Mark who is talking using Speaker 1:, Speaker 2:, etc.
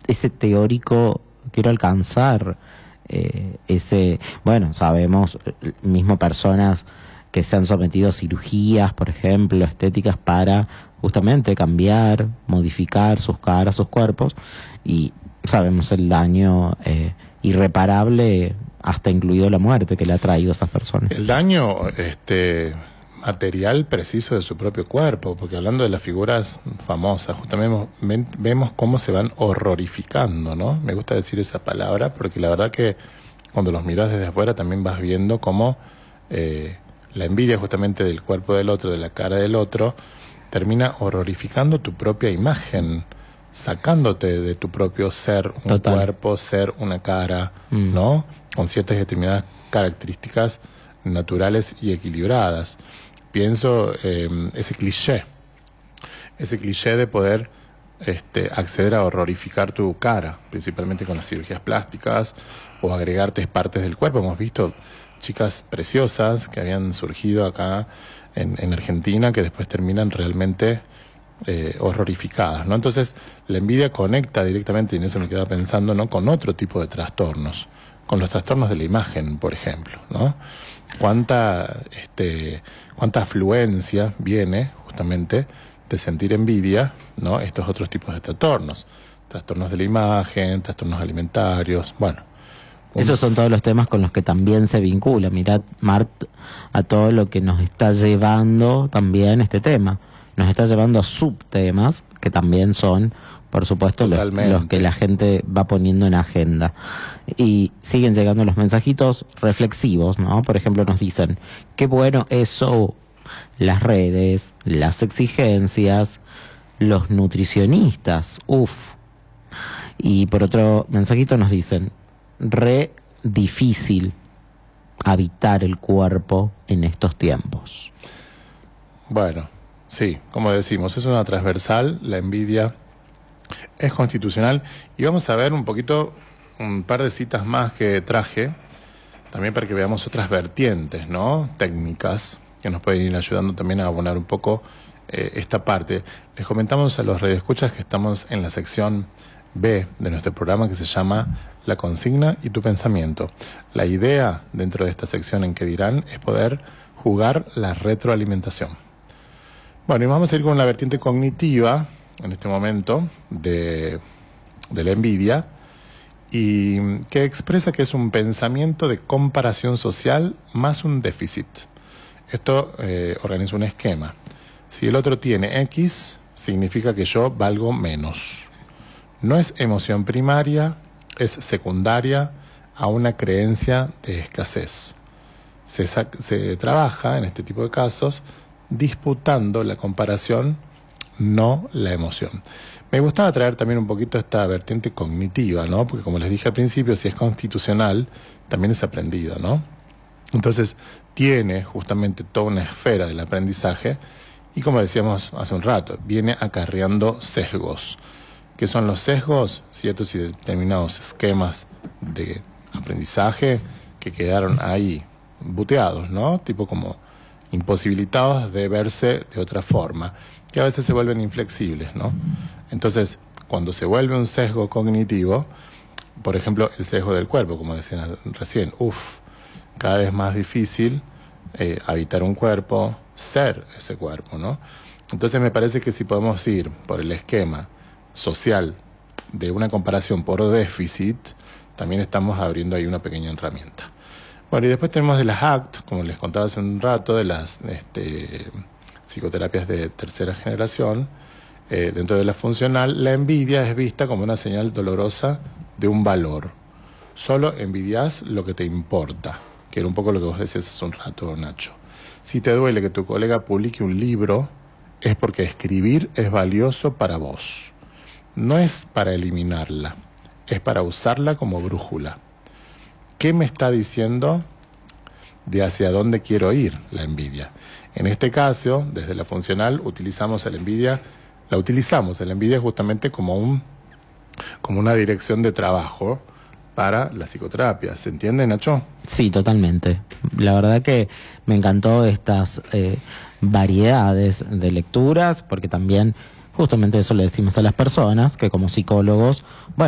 Speaker 1: ese teórico, quiero alcanzar bueno, sabemos, mismo personas que se han sometido a cirugías, por ejemplo, estéticas para justamente cambiar, modificar sus caras, sus cuerpos, y sabemos el daño irreparable, hasta incluido la muerte, que le ha traído a esas personas.
Speaker 2: El daño material preciso de su propio cuerpo, porque hablando de las figuras famosas, justamente vemos cómo se van horrorificando, ¿no? Me gusta decir esa palabra, porque la verdad que cuando los miras desde afuera también vas viendo cómo la envidia justamente del cuerpo del otro, de la cara del otro, termina horrorificando tu propia imagen, sacándote de tu propio ser, un
Speaker 1: Total.
Speaker 2: cuerpo, ser, una cara, ¿no? Con ciertas determinadas características naturales y equilibradas. Pienso ese cliché de poder acceder a horrorificar tu cara, principalmente con las cirugías plásticas o agregarte partes del cuerpo. Hemos visto chicas preciosas que habían surgido acá en Argentina que después terminan realmente horrorificadas, ¿no? Entonces la envidia conecta directamente, y en eso me quedaba pensando, ¿no?, con otro tipo de trastornos, con los trastornos de la imagen, por ejemplo, ¿no? Cuánta afluencia viene justamente de sentir envidia, ¿no? Estos otros tipos de trastornos de la imagen, trastornos alimentarios, bueno.
Speaker 1: Esos son todos los temas con los que también se vincula. Mirad, Mart, a todo lo que nos está llevando también este tema. Nos está llevando a subtemas que también son, por supuesto, los que la gente va poniendo en agenda. Y siguen llegando los mensajitos reflexivos, ¿no? Por ejemplo, nos dicen, qué bueno eso, las redes, las exigencias, los nutricionistas, Y por otro mensajito nos dicen, re difícil habitar el cuerpo en estos tiempos.
Speaker 2: Bueno, sí, como decimos, es una transversal, la envidia es constitucional, y vamos a ver un poquito, un par de citas más que traje, también para que veamos otras vertientes, ¿no?, técnicas, que nos pueden ir ayudando también a abonar un poco esta parte. Les comentamos a los radioescuchas que estamos en la sección B de nuestro programa, que se llama La consigna y tu pensamiento. La idea dentro de esta sección en que dirán es poder jugar la retroalimentación. Bueno, y vamos a ir con la vertiente cognitiva en este momento de la envidia, y que expresa que es un pensamiento de comparación social más un déficit. Esto organiza un esquema. Si el otro tiene X, significa que yo valgo menos. No es emoción primaria, es secundaria a una creencia de escasez. Se trabaja en este tipo de casos disputando la comparación, no la emoción. Me gustaba traer también un poquito esta vertiente cognitiva, ¿no? Porque como les dije al principio, si es constitucional, también es aprendido, ¿no? Entonces, tiene justamente toda una esfera del aprendizaje, y como decíamos hace un rato, viene acarreando sesgos. ¿Qué son los sesgos? Ciertos y determinados esquemas de aprendizaje que quedaron ahí buteados, ¿no? Tipo como imposibilitados de verse de otra forma, que a veces se vuelven inflexibles, ¿no? Entonces, cuando se vuelve un sesgo cognitivo, por ejemplo, el sesgo del cuerpo, como decían recién, cada vez más difícil habitar un cuerpo, ser ese cuerpo, ¿no? Entonces me parece que si podemos ir por el esquema social de una comparación por déficit, también estamos abriendo ahí una pequeña herramienta. Bueno, y después tenemos de las ACT, como les contaba hace un rato, de las psicoterapias de tercera generación. Dentro de la funcional, la envidia es vista como una señal dolorosa de un valor. Solo envidias lo que te importa, que era un poco lo que vos decías hace un rato, Nacho. Si te duele que tu colega publique un libro, es porque escribir es valioso para vos. No es para eliminarla, es para usarla como brújula. ¿Qué me está diciendo de hacia dónde quiero ir la envidia? En este caso, desde la funcional, utilizamos la envidia justamente como una dirección de trabajo para la psicoterapia. ¿Se entiende, Nacho?
Speaker 1: Sí, totalmente. La verdad que me encantó estas variedades de lecturas, porque también justamente eso le decimos a las personas, que como psicólogos, bueno,